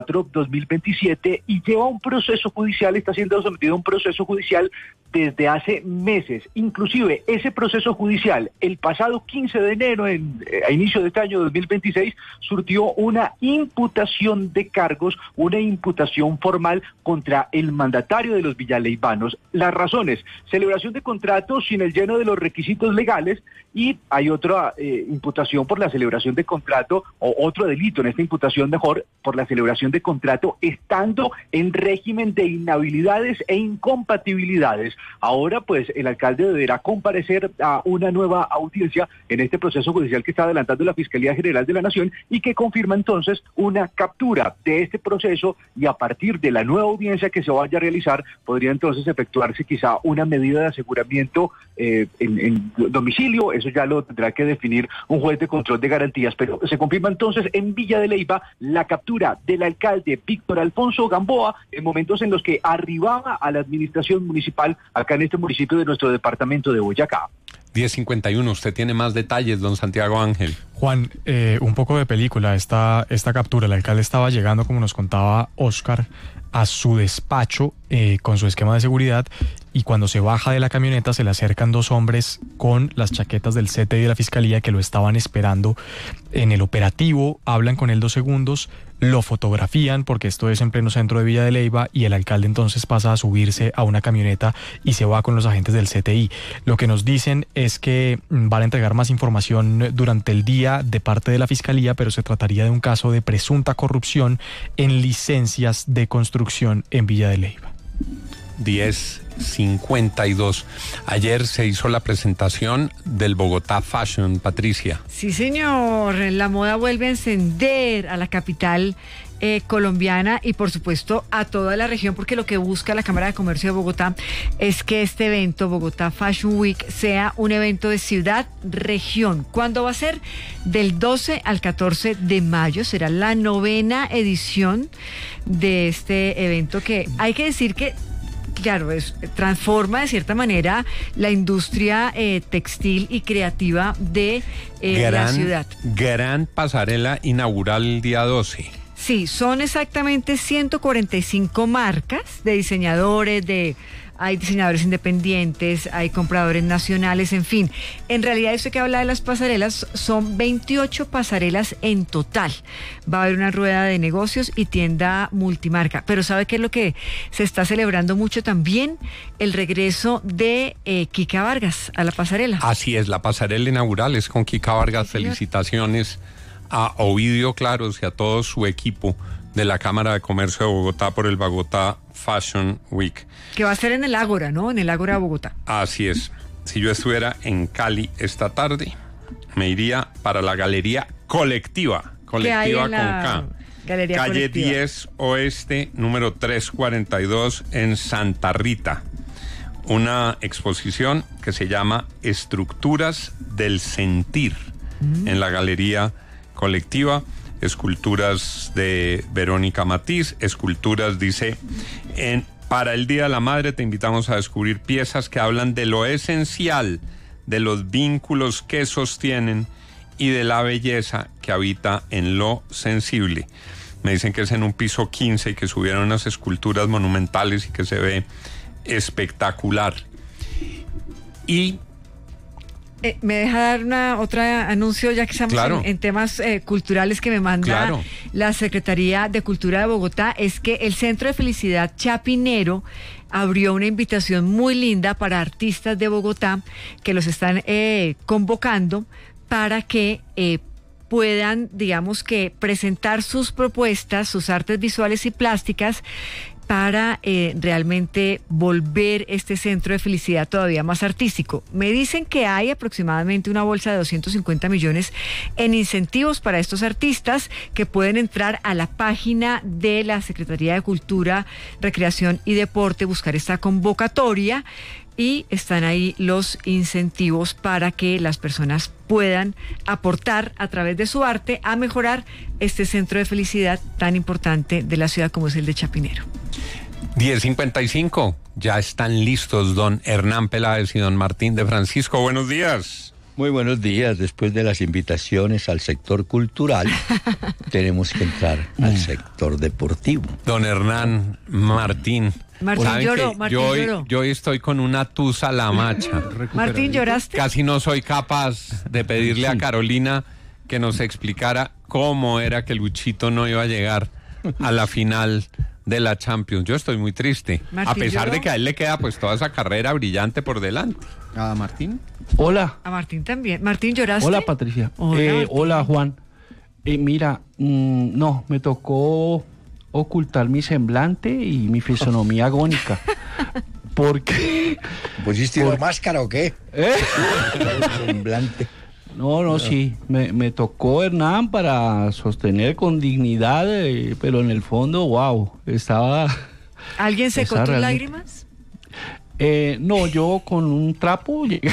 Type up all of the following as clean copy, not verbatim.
2027 y lleva un proceso judicial, está siendo sometido a un proceso judicial desde hace meses. Inclusive ese proceso judicial, el pasado 15 de enero, a inicio de este año 2026, surtió una imputación de cargos, una imputación formal contra el mandatario de los villaleivanos. Las razones: celebración de contratos sin el lleno de los requisitos legales, y hay otra imputación por la celebración de contrato, o otro delito en esta imputación mejor, por la celebración de contrato estando en régimen de inhabilidades e incompatibilidades. Ahora pues el alcalde deberá comparecer a una nueva audiencia en este proceso judicial que está adelantando la Fiscalía General de la Nación y que confirma entonces una captura de este proceso, y a partir de la nueva audiencia que se vaya a realizar podría entonces efectuarse quizá una medida de aseguramiento en domicilio. Eso ya lo tendrá que definir un juez de control de garantías, pero se confirma entonces en Villa de Leyva la captura del alcalde Víctor Alfonso Gamboa en momentos en los que arribaba a la administración municipal acá en este municipio de nuestro departamento de Boyacá. 10:51, usted tiene más detalles, don Santiago Ángel. Juan, un poco de película, esta captura. El alcalde estaba llegando, como nos contaba Oscar, a su despacho con su esquema de seguridad, y cuando se baja de la camioneta se le acercan dos hombres con las chaquetas del CTI de la Fiscalía que lo estaban esperando en el operativo. Hablan con él 2 segundos, lo fotografían porque esto es en pleno centro de Villa de Leyva, y el alcalde entonces pasa a subirse a una camioneta y se va con los agentes del CTI. Lo que nos dicen es que van a entregar más información durante el día de parte de la Fiscalía, pero se trataría de un caso de presunta corrupción en licencias de construcción en Villa de Leyva. 10:52. Ayer se hizo la presentación del Bogotá Fashion, Patricia. Sí, señor. La moda vuelve a encender a la capital colombiana y por supuesto a toda la región, porque lo que busca la Cámara de Comercio de Bogotá es que este evento, Bogotá Fashion Week, sea un evento de ciudad-región. ¿Cuándo va a ser? Del 12 al 14 de mayo. Será la 9ª edición de este evento, que hay que decir que claro, transforma de cierta manera la industria textil y creativa de la ciudad. Gran pasarela inaugural el día 12. Sí, son exactamente 145 marcas de diseñadores, hay diseñadores independientes, hay compradores nacionales, en fin. En realidad, esto que habla de las pasarelas, son 28 pasarelas en total. Va a haber una rueda de negocios y tienda multimarca. Pero ¿sabe qué es lo que se está celebrando mucho también? El regreso de Kika Vargas a la pasarela. Así es, la pasarela inaugural es con Kika Vargas. Sí, felicitaciones a Ovidio Claros y a todo su equipo de la Cámara de Comercio de Bogotá por el Bogotá Fashion Week. Que va a ser en el Ágora, ¿no? En el Ágora de Bogotá. Así es. Si yo estuviera en Cali esta tarde, me iría para la Galería Colectiva. Colectiva con K. Galería Calle Colectiva. 10 Oeste, número 342, en Santa Rita. Una exposición que se llama Estructuras del Sentir, en la Galería Colectiva. Esculturas de Verónica Matiz, esculturas, dice, para el Día de la Madre te invitamos a descubrir piezas que hablan de lo esencial, de los vínculos que sostienen y de la belleza que habita en lo sensible. Me dicen que es en un piso 15 y que subieron unas esculturas monumentales y que se ve espectacular. Y ¿me deja dar otro anuncio, ya que estamos en temas culturales, que me manda la Secretaría de Cultura de Bogotá? Es que el Centro de Felicidad Chapinero abrió una invitación muy linda para artistas de Bogotá que los están convocando para que puedan, digamos que, presentar sus propuestas, sus artes visuales y plásticas, para realmente volver este centro de felicidad todavía más artístico. Me dicen que hay aproximadamente una bolsa de 250 millones en incentivos para estos artistas, que pueden entrar a la página de la Secretaría de Cultura, Recreación y Deporte, buscar esta convocatoria, y están ahí los incentivos para que las personas puedan aportar a través de su arte a mejorar este centro de felicidad tan importante de la ciudad como es el de Chapinero. 10:55, ya están listos don Hernán Peláez y don Martín de Francisco. Buenos días. Muy buenos días. Después de las invitaciones al sector cultural, tenemos que entrar al sector deportivo. Don Hernán Martín. Martín lloró. Yo hoy estoy con una tusa la macha. Martín, ¿lloraste? Casi no soy capaz de pedirle a Carolina que nos explicara cómo era que Luchito no iba a llegar a la final de la Champions. Yo estoy muy triste, a pesar de que a él le queda pues toda esa carrera brillante por delante. ¿A Martín? Hola. A Martín también. Martín, ¿lloraste? Hola, Patricia. Hola, hola Juan. Mira, no, me tocó ocultar mi semblante y mi fisonomía agónica. Porque... ¿Pusiste una máscara o qué? Semblante. No, sí, me tocó, Hernán, para sostener con dignidad, pero en el fondo, wow, estaba... ¿Alguien secó tus lágrimas? No, yo con un trapo llegué,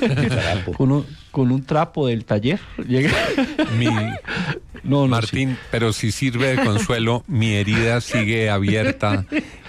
con un trapo del taller llegué. Martín, sí. Pero si sirve de consuelo, mi herida sigue abierta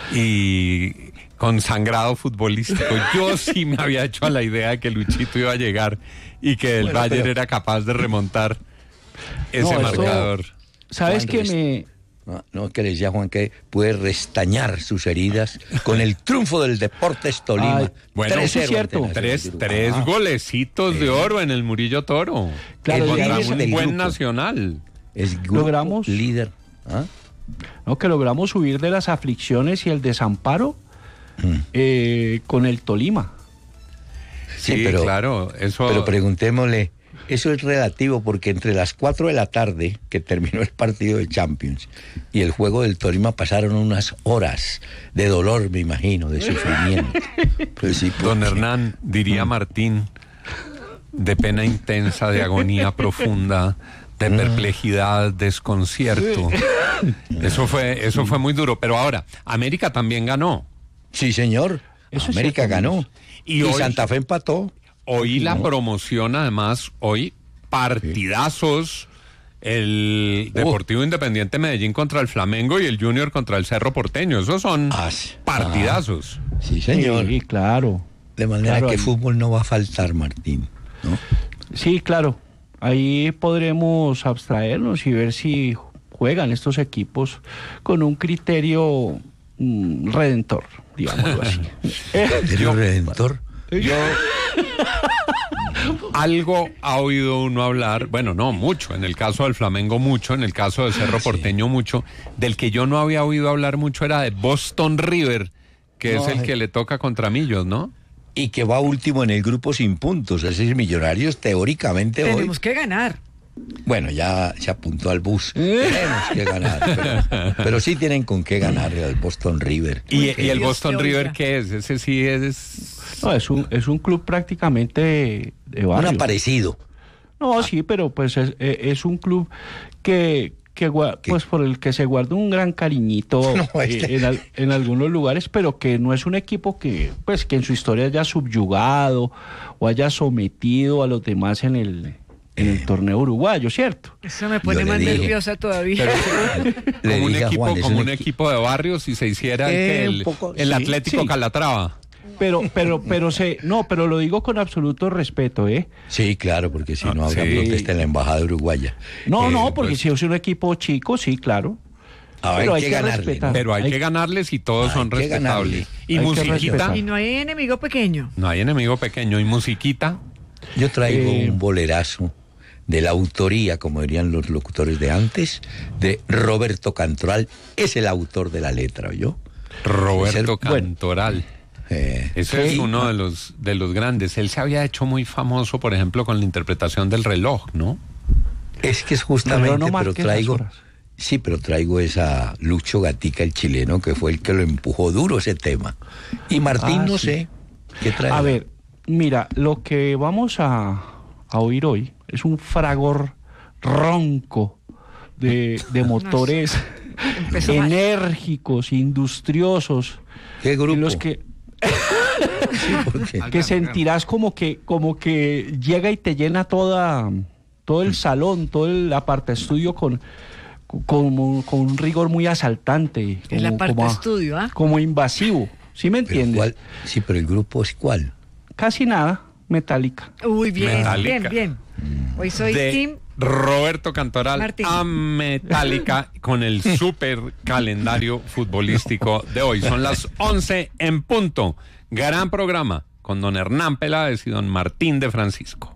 y con sangrado futbolístico. Yo sí me había hecho a la idea de que Luchito iba a llegar y que el Bayern era capaz de remontar ese marcador. ¿Sabes qué me...? No, que le decía Juan que puede restañar sus heridas con el triunfo del Deportes Tolima. Bueno, eso es cierto. Tres golecitos de oro en el Murillo Toro. Claro, contra un buen grupo. Nacional. Es grupo logramos líder. No, que logramos huir de las aflicciones y el desamparo con el Tolima. Sí, pero, claro. Pero preguntémosle, eso es relativo porque entre las 4 de la tarde que terminó el partido de Champions y el juego del Tolima pasaron unas horas de dolor, me imagino, de sufrimiento. Pues sí, Don Hernán, diría Martín, de pena intensa, de agonía profunda, de perplejidad, desconcierto. Eso fue muy duro. Pero ahora, América también ganó. Sí, señor. América ganó. Y hoy, Santa Fe empató. Hoy la promoción, además, hoy partidazos. El Deportivo Independiente Medellín contra el Flamengo y el Junior contra el Cerro Porteño. Esos son partidazos. Sí, señor. Sí, claro. De manera que fútbol no va a faltar, Martín, ¿no? Sí, claro. Ahí podremos abstraernos y ver si juegan estos equipos con un criterio redentor, digámoslo así. ¿Criterio redentor? Algo ha oído uno hablar, bueno, no mucho, en el caso del Flamengo mucho, en el caso del Cerro Porteño mucho, del que yo no había oído hablar mucho era de Boston River, que es el que le toca contra Millos, ¿no? Y que va último en el grupo sin puntos, es decir, Millonarios teóricamente tenemos que ganar. Bueno, ya se apuntó al bus. Tenemos que ganar, pero sí tienen con qué ganar el Boston River. ¿Y el Boston River qué es? Ese sí es... No, es un club prácticamente de barrio. Un aparecido. No, sí, pero pues es un club que pues por el que se guarda un gran cariñito en algunos lugares, pero que no es un equipo que en su historia haya subyugado o haya sometido a los demás en el torneo uruguayo, ¿cierto? Eso me pone más nerviosa todavía. Como un equipo de barrio, si se hiciera el Atlético Calatrava. Pero lo digo con absoluto respeto, ¿eh? Sí, claro, porque si no habrá protesta en la embajada uruguaya. Porque si es un equipo chico, sí, claro. Pero hay que ganarle, ¿no? Pero hay que ganarles y todos son respetables. Y musiquita. Y no hay enemigo pequeño. No hay enemigo pequeño. ¿Y musiquita? Yo traigo un bolerazo de la autoría, como dirían los locutores de antes, de Roberto Cantoral. Es el autor de la letra, ¿oyó? Roberto Cantoral. Ese es uno de los grandes. Él se había hecho muy famoso, por ejemplo, con la interpretación del reloj, ¿no? Es que es justamente, pero traigo esa Lucho Gatica, el chileno, que fue el que lo empujó duro ese tema. Y Martín, no sé, ¿qué trae? A ver, mira, lo que vamos a oír hoy es un fragor ronco de motores enérgicos, industriosos. ¿Qué grupo? En los que que sentirás como que llega y te llena todo el salón, todo el apartaestudio con un rigor muy asaltante. El apartaestudio, como invasivo, ¿sí me entiendes? Sí, pero el grupo es ¿cuál? Casi nada. Metallica. Uy, bien, Metallica. bien. Hoy soy de Team Roberto Cantoral Martín. a Metallica con el super calendario futbolístico de hoy. Son las 11 en punto. Gran programa con don Hernán Peláez y don Martín de Francisco.